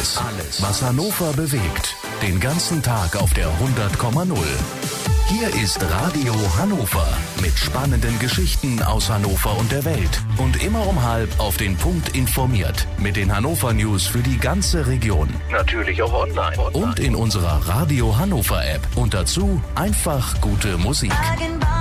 alles, was Hannover bewegt. Den ganzen Tag auf der 100,0. Hier ist Radio Hannover mit spannenden Geschichten aus Hannover und der Welt. Und immer um 12:30 auf den Punkt informiert. Mit den Hannover News für die ganze Region. Natürlich auch online. Und in unserer Radio Hannover App. Und dazu einfach gute Musik.